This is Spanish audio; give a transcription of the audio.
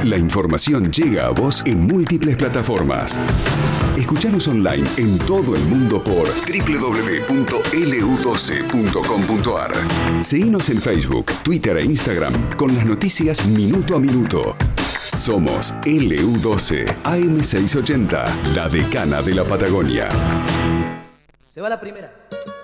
La información llega a vos en múltiples plataformas. Escuchanos online en todo el mundo por www.lu12.com.ar. Seguinos en Facebook, Twitter e Instagram con las noticias minuto a minuto. Somos LU12 AM680, la decana de la Patagonia. Se va la primera.